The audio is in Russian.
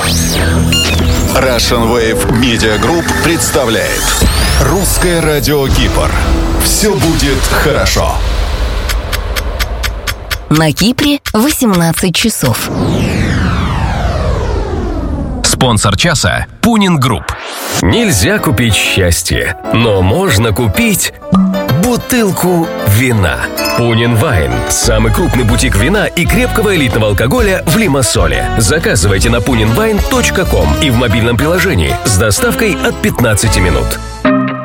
Russian Wave Media Group представляет Русское радио Кипр. Все будет хорошо. На Кипре 18 часов. Спонсор часа – Пунин Групп. Нельзя купить счастье, но можно купить бутылку вина. Пунин Вайн – самый крупный бутик вина и крепкого элитного алкоголя в Лимассоле. Заказывайте на puninwine.com и в мобильном приложении с доставкой от 15 минут.